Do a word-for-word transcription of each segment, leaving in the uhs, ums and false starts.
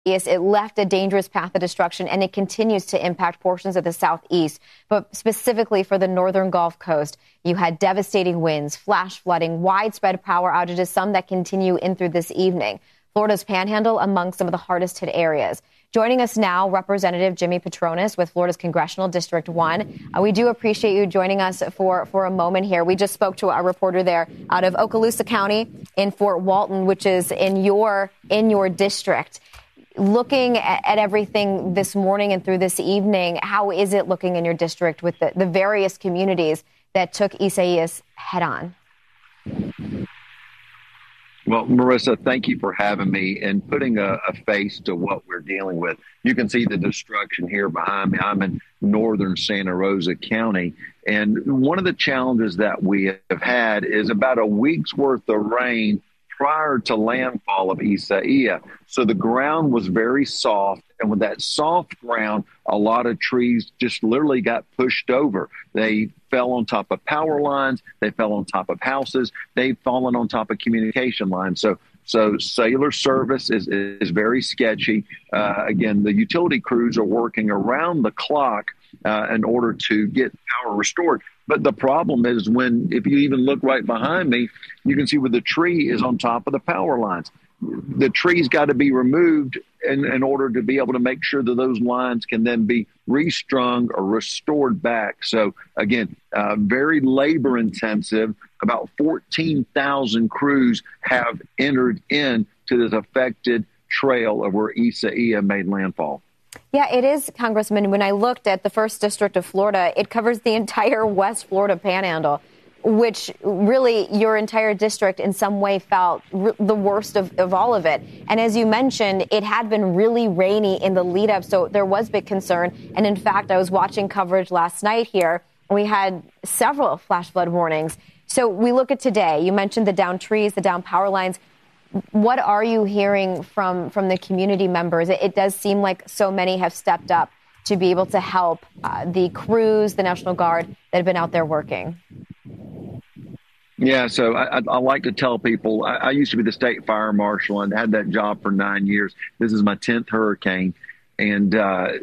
It left a dangerous path of destruction, and it continues to impact portions of the southeast. But specifically for the northern Gulf Coast, you had devastating winds, flash flooding, widespread power outages, some that continue in through this evening. Florida's Panhandle among some of the hardest hit areas. Joining us now, Representative Jimmy Patronis with Florida's Congressional District one. Uh, we do appreciate you joining us for, for a moment here. We just spoke to a reporter there out of Okaloosa County in Fort Walton, which is in your in your district. Looking at, at everything this morning and through this evening, how is it looking in your district with the, the various communities that took Isaias head on? Well, Marissa, thank you for having me and putting a, a face to what we're dealing with. You can see the destruction here behind me. I'm in northern Santa Rosa County. And one of the challenges that we have had is about a week's worth of rain prior to landfall of Isaias. So the ground was very soft. And with that soft ground, a lot of trees just literally got pushed over. They fell on top of power lines. They fell on top of houses. They've fallen on top of communication lines. So so cellular service is, is very sketchy. Uh, again, the utility crews are working around the clock uh, in order to get power restored. But the problem is when, if you even look right behind me, you can see where the tree is on top of the power lines. The tree's got to be removed in, in order to be able to make sure that those lines can then be restrung or restored back. So, again, uh, very labor intensive. About fourteen thousand crews have entered into this affected trail of where Isaias made landfall. Yeah, it is, Congressman. When I looked at the first district of Florida, it covers the entire West Florida Panhandle, which really your entire district in some way felt r- the worst of, of all of it. And as you mentioned, it had been really rainy in the lead up, so there was big concern. And in fact, I was watching coverage last night here. We had several flash flood warnings. So we look at today. You mentioned the downed trees, the downed power lines. What are you hearing from, from the community members? It, it does seem like so many have stepped up to be able to help uh, the crews, the National Guard that have been out there working. Yeah, so I, I, I like to tell people, I, I used to be the state fire marshal and had that job for nine years. This is my tenth hurricane. And uh,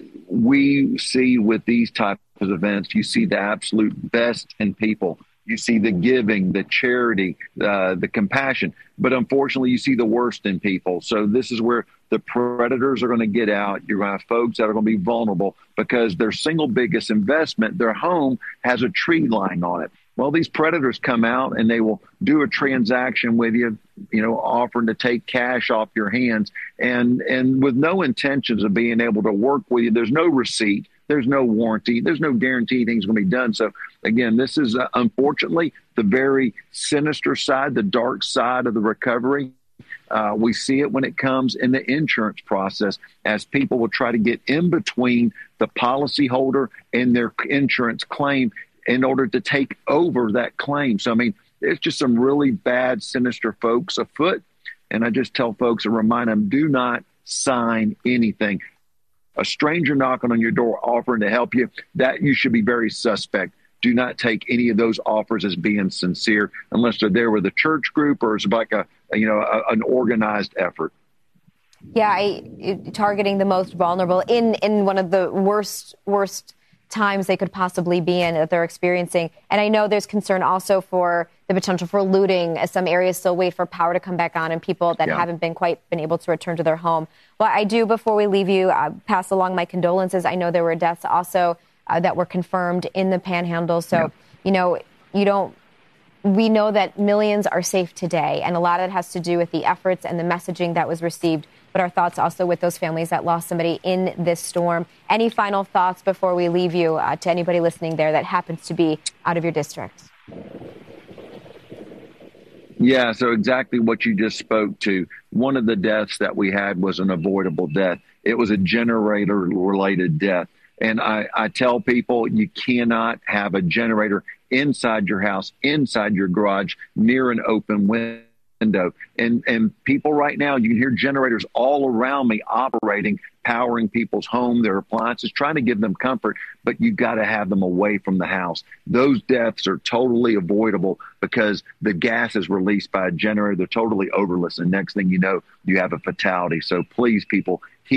we see with these types of events, you see the absolute best in people. You see the giving, the charity, uh, the compassion. But unfortunately, you see the worst in people. So this is where the predators are going to get out. You're going to have folks that are going to be vulnerable because their single biggest investment, their home, has a tree lying on it. Well, these predators come out and they will do a transaction with you, you know, offering to take cash off your hands and and with no intentions of being able to work with you. There's no receipt. There's no warranty. There's no guarantee things are going to be done. So, again, this is, uh, unfortunately, the very sinister side, the dark side of the recovery. Uh, we see it when it comes in the insurance process as people will try to get in between the policyholder and their insurance claim in order to take over that claim. So, I mean, there's just some really bad, sinister folks afoot. And I just tell folks and remind them, do not sign anything. A stranger knocking on your door offering to help you, that you should be very suspect. Do not take any of those offers as being sincere unless they're there with a church group or it's like a, you know, a, an organized effort. Yeah, I, targeting the most vulnerable in, in one of the worst, worst times they could possibly be in that they're experiencing. And I know there's concern also for the potential for looting as some areas still wait for power to come back on and people that yeah. haven't been quite been able to return to their home. Well, I do, before we leave you, uh, pass along my condolences. I know there were deaths also uh, that were confirmed in the Panhandle. So, yeah. you know, you don't, we know that millions are safe today. And a lot of it has to do with the efforts and the messaging that was received. But our thoughts also with those families that lost somebody in this storm. Any final thoughts before we leave you uh, to anybody listening there that happens to be out of your district? Yeah, so exactly what you just spoke to. One of the deaths that we had was an avoidable death. It was a generator-related death. And I, I tell people you cannot have a generator inside your house, inside your garage, near an open window. Window. And and people right now, you can hear generators all around me operating, powering people's home, their appliances, trying to give them comfort, but you got to have them away from the house. Those deaths are totally avoidable because the gas is released by a generator. They're totally odorless. And next thing you know, you have a fatality. So please, people,